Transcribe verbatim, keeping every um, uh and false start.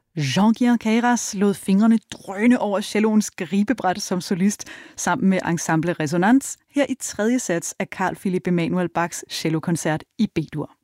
Jean-Guion Queyras lod fingrene drøne over celloens gribebræt som solist sammen med Ensemble Resonance her i tredje sats af Carl Philipp Emanuel Bachs cellokoncert i B-dur.